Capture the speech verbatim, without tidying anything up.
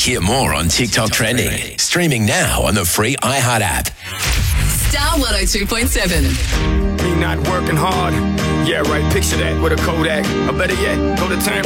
Hear more on TikTok trending. Streaming now on the free iHeart app. Star one oh two point seven. Me not working hard. Yeah, right. Picture that with a Kodak. Or better yet, go to terms.